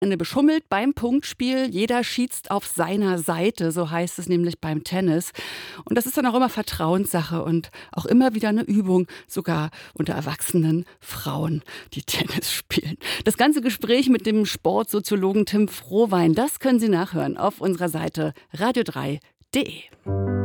Beschummelt beim Punktspiel. Jeder schießt auf seiner Seite, so heißt es nämlich beim Tennis. Und das ist dann auch immer Vertrauenssache und auch immer wieder eine Übung, sogar unter erwachsenen Frauen, die Tennis spielen. Das ganze Gespräch mit dem Sportsoziologen Tim Frohwein, das können Sie nachhören auf unserer Seite radio3.de.